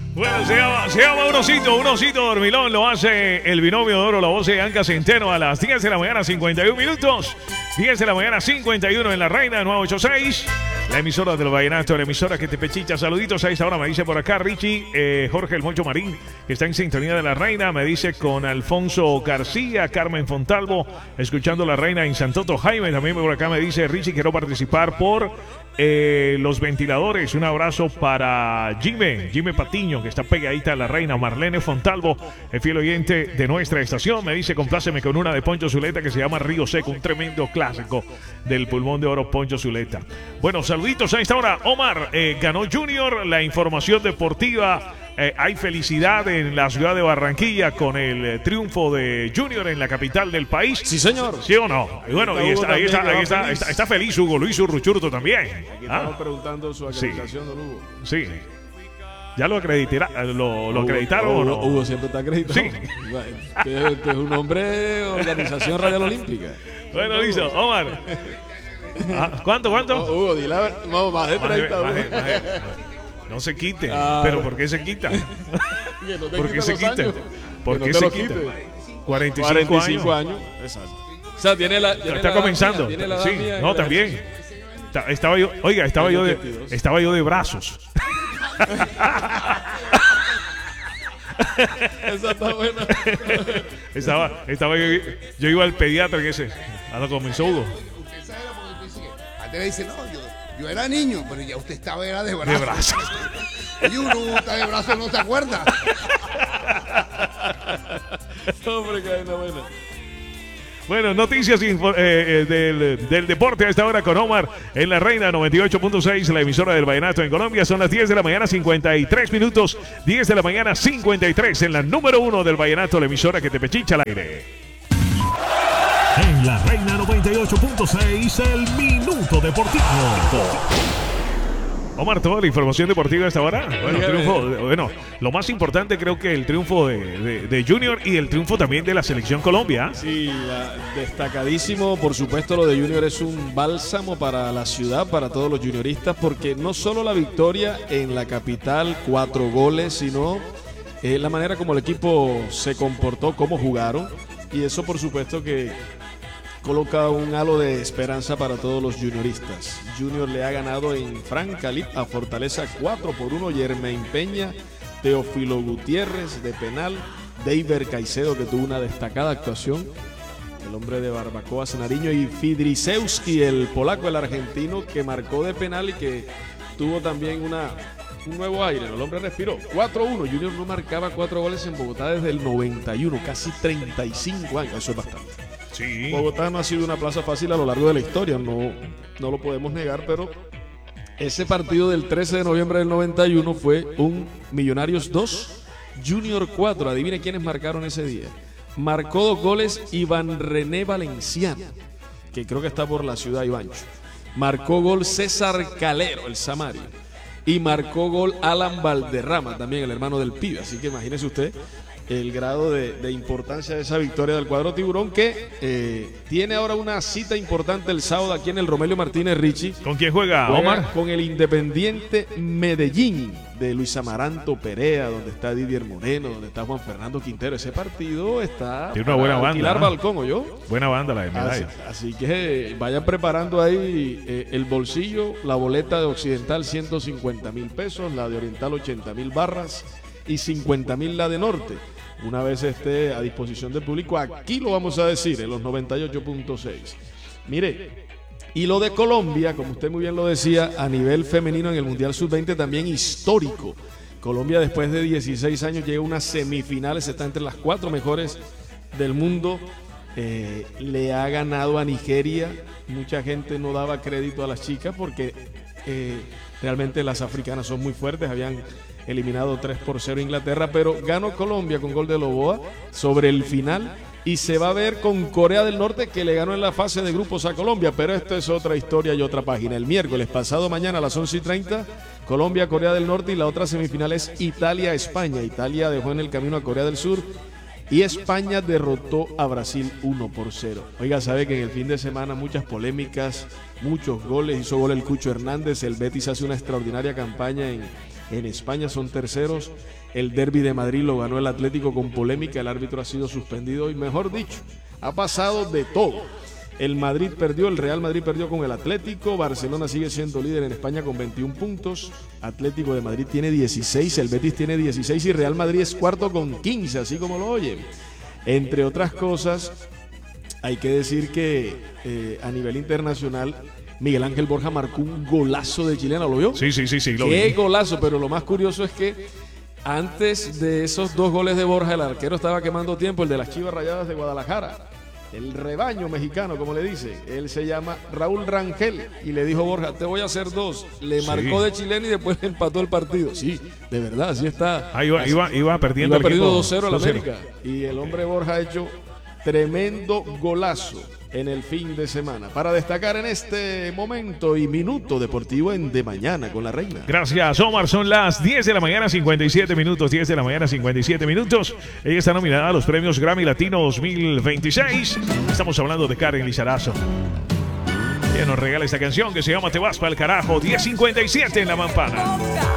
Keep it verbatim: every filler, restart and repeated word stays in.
Bueno, se llama, se llama un osito, un osito dormilón. Lo hace el binomio de oro, la voz de Anca Centeno a las diez de la mañana, cincuenta y uno minutos. diez de la mañana, cincuenta y uno en La Reina, nueve ochenta y seis. La emisora del Vallenato, la emisora que te pechicha. Saluditos a esta hora, me dice por acá Richie, eh, Jorge El Moncho Marín, que está en sintonía de La Reina. Me dice con Alfonso García, Carmen Fontalvo, escuchando La Reina en Santoto. Jaime también por acá me dice, Richie, quiero participar por eh, los ventiladores. Un abrazo para Jimmy, Jimmy Patiño, que está pegadita a La Reina. Marlene Fontalvo, el fiel oyente de nuestra estación, me dice, compláceme con una de Poncho Zuleta que se llama Río Seco, un tremendo clásico del pulmón de oro Poncho Zuleta. Bueno, saluditos a esta hora. Omar, eh, ganó Junior, la información deportiva. Eh, hay felicidad en la ciudad de Barranquilla con el eh, triunfo de Junior en la capital del país. Sí, señor. ¿Sí o no? Y bueno, y está, ahí está, ahí está, feliz. está, está feliz Hugo Luis Urruchurto también. Aquí estamos ah. preguntando su acreditación, sí. don Hugo. Sí. ¿Ya lo, acreditará, lo, lo acreditaron Hugo, o no? Hugo siempre está acreditado. Sí. Este, este es un hombre de Organización Radial Olímpica. Bueno, listo. Omar. Ah, ¿Cuánto, cuánto? No, Hugo, dile a ver. No, más de treinta. Más de, más de, más de. No se quite. Ah, ¿pero por qué se quita? No ¿Por qué se quita? ¿Por qué no se quita? cuarenta y cinco, cuarenta y cinco años. años. Exacto. O sea, tiene la. Tiene está la comenzando. Mía, tiene la sí, mía, no, también. Estaba yo, oiga, estaba yo de, estaba yo de brazos. Esa está buena. estaba, estaba yo, yo iba al pediatra que ese. Ahora comenzó Hugo. Usted sabe porque dice que antes le dice, no, yo, yo era niño, pero ya usted estaba era de brazos. De brazos. Y uno está de brazos, no se acuerda. Hombre, que es buena. Bueno, noticias info, eh, del, del deporte a esta hora con Omar en La Reina noventa y ocho punto seis, la emisora del Vallenato en Colombia. Son las diez de la mañana, cincuenta y tres minutos. diez de la mañana, cincuenta y tres en la número uno del Vallenato, la emisora que te pechicha al aire. En La Reina noventa y ocho punto seis, el Minuto Deportivo. Omar, toda la información deportiva a esta hora. Bueno, triunfo, bueno, lo más importante creo que el triunfo de, de, de Junior y el triunfo también de la Selección Colombia. Sí, la, destacadísimo. Por supuesto, lo de Junior es un bálsamo para la ciudad, para todos los junioristas, porque no solo la victoria en la capital, cuatro goles, sino eh, la manera como el equipo se comportó, cómo jugaron. Y eso, por supuesto, que coloca un halo de esperanza para todos los junioristas. Junior le ha ganado en Francalip a Fortaleza cuatro por uno. Yermain Peña, Teófilo Gutiérrez de penal, Deiber Caicedo, que tuvo una destacada actuación, el hombre de Barbacoa Cenariño, y Fidrisewski, el polaco, el argentino, que marcó de penal y que tuvo también una, un nuevo aire. El hombre respiró. cuatro uno. Junior no marcaba cuatro goles en Bogotá desde el noventa y uno, casi treinta y cinco años. Eso es bastante. Sí. Bogotá no ha sido una plaza fácil a lo largo de la historia, no, no lo podemos negar, pero ese partido del trece de noviembre del noventa y uno fue un Millonarios dos, Junior cuatro. Adivine quiénes marcaron ese día. Marcó dos goles Iván René Valenciano, que creo que está por la ciudad Ivancho. Marcó gol César Calero, el Samario. Y marcó gol Alan Valderrama, también el hermano del pibe. Así que imagínese usted el grado de, de importancia de esa victoria del cuadro tiburón, que eh, tiene ahora una cita importante el sábado aquí en el Romelio Martínez. Richie. ¿Con quién juega, juega Omar? Con el Independiente Medellín de Luis Amaranto Perea, donde está Didier Moreno, donde está Juan Fernando Quintero. Ese partido está tiene una buena banda. Alquilar ¿eh? balcón, ¿o yo? Buena banda la de Medallas. Así, así que vayan preparando ahí eh, el bolsillo. La boleta de Occidental ciento cincuenta mil pesos, la de Oriental ochenta mil barras y cincuenta mil la de Norte. Una vez esté a disposición del público, aquí lo vamos a decir en los noventa y ocho punto seis. Mire, y lo de Colombia, como usted muy bien lo decía, a nivel femenino en el Mundial sub veinte también histórico. Colombia, después de dieciséis años, llega a unas semifinales, está entre las cuatro mejores del mundo. Eh, le ha ganado a Nigeria. Mucha gente no daba crédito a las chicas porque eh, realmente las africanas son muy fuertes. Habían eliminado tres por cero a Inglaterra, pero ganó Colombia con gol de Loboa sobre el final, y se va a ver con Corea del Norte, que le ganó en la fase de grupos a Colombia, pero esto es otra historia y otra página. El miércoles pasado mañana a las once y treinta, Colombia, Corea del Norte, y la otra semifinal es Italia-España. Italia dejó en el camino a Corea del Sur y España derrotó a Brasil uno por cero. Oiga, sabe que en el fin de semana muchas polémicas, muchos goles, hizo gol el Cucho Hernández, el Betis hace una extraordinaria campaña en En España son terceros. El derbi de Madrid lo ganó el Atlético con polémica. El árbitro ha sido suspendido y, mejor dicho, ha pasado de todo. El Madrid perdió, el Real Madrid perdió con el Atlético. Barcelona sigue siendo líder en España con veintiún puntos. Atlético de Madrid tiene dieciséis, el Betis tiene dieciséis y Real Madrid es cuarto con quince, así como lo oyen. Entre otras cosas, hay que decir que eh, a nivel internacional, Miguel Ángel Borja marcó un golazo de chilena, ¿lo vio? Sí, sí, sí, sí. Lo Qué vi. golazo, pero lo más curioso es que antes de esos dos goles de Borja, el arquero estaba quemando tiempo, el de las Chivas Rayadas de Guadalajara. El rebaño mexicano, como le dice. Él se llama Raúl Rangel y le dijo Borja, te voy a hacer dos. Le Sí. marcó de chilena y después empató el partido. Sí, de verdad, así está. Ah, iba, iba, iba perdiendo Iba el perdiendo equipo dos cero a la dos cero. América. Y el hombre Borja ha hecho tremendo golazo en el fin de semana. Para destacar en este momento y minuto deportivo en De Mañana con la Reina. Gracias, Omar. Son las diez de la mañana, cincuenta y siete minutos. diez de la mañana, cincuenta y siete minutos. Ella está nominada a los premios Grammy Latino dos mil veintiséis. Estamos hablando de Karen Lizarazo. Ella nos regala esta canción que se llama Te vas pa'l carajo. diez cincuenta y siete en La Mampana.